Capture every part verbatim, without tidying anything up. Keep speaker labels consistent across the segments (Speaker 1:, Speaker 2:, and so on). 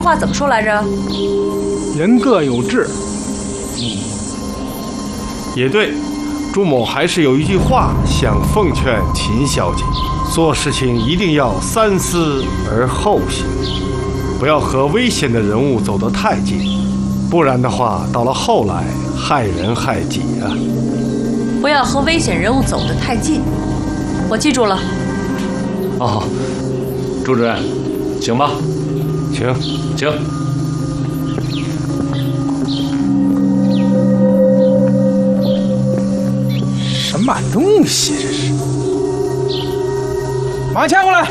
Speaker 1: 话怎么说来着？
Speaker 2: 人各有志。
Speaker 3: 嗯，也对。朱某还是有一句话想奉劝秦小姐：做事情一定要三思而后行，不要和危险的人物走得太近，不然的话，到了后来害人害己啊。
Speaker 1: 不要和危险人物走得太近，我记住了。
Speaker 4: 哦，朱主任，请吧，
Speaker 3: 请
Speaker 4: 请。
Speaker 2: 什么东西这是？马牵过来。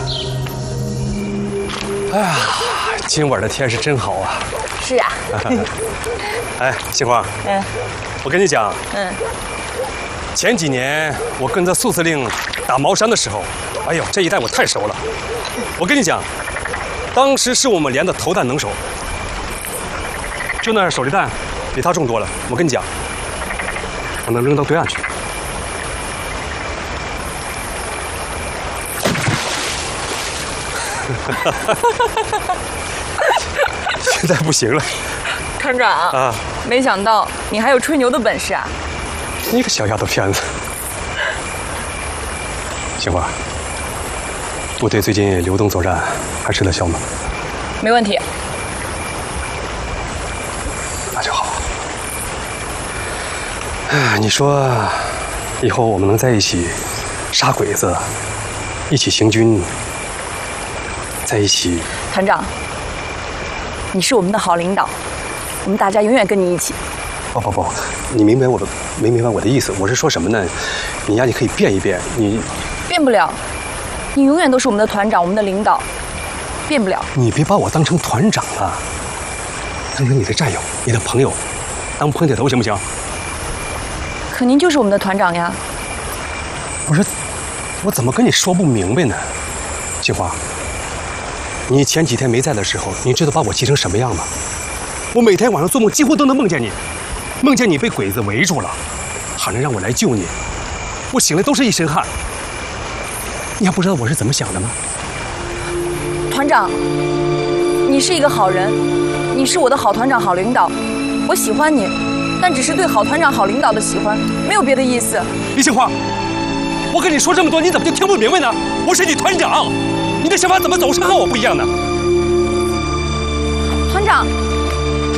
Speaker 5: 哎呀，今晚的天是真好啊！
Speaker 1: 是啊。
Speaker 5: 哎，杏花，
Speaker 1: 嗯，
Speaker 5: 我跟你讲，
Speaker 1: 嗯，
Speaker 5: 前几年我跟着宿司令打茅山的时候，哎呦，这一带我太熟了。我跟你讲，当时是我们连的投弹能手，就那手榴弹比他重多了。我跟你讲，我能扔到对岸去。现在不行了，
Speaker 6: 团长
Speaker 5: 啊！
Speaker 6: 没想到你还有吹牛的本事啊！
Speaker 5: 你个小丫头片子！杏花，部队最近流动作战还吃得消吗？
Speaker 6: 没问题。
Speaker 5: 那就好。哎，你说，以后我们能在一起杀鬼子，一起行军，在一起。
Speaker 6: 团长，你是我们的好领导，我们大家永远跟你一起。
Speaker 5: 不不不，你明白我的没明白我的意思？我是说什么呢？你呀，你可以变一变，你
Speaker 6: 变不了，你永远都是我们的团长，我们的领导，变不了。
Speaker 5: 你别把我当成团长了，当成你的战友、你的朋友，当碰铁头行不行？
Speaker 6: 可您就是我们的团长呀。
Speaker 5: 我说，我怎么跟你说不明白呢？杏花，你前几天没在的时候，你知道把我气成什么样吗？我每天晚上做梦几乎都能梦见你，梦见你被鬼子围住了，喊着让我来救你，我醒来都是一身汗。你还不知道我是怎么想的吗？
Speaker 6: 团长，你是一个好人，你是我的好团长、好领导，我喜欢你，但只是对好团长、好领导的喜欢，没有别的意思。
Speaker 5: 李杏花，我跟你说这么多，你怎么就听不明白呢？我是你团长，你的想法怎么总是和我不一样呢？
Speaker 6: 团长。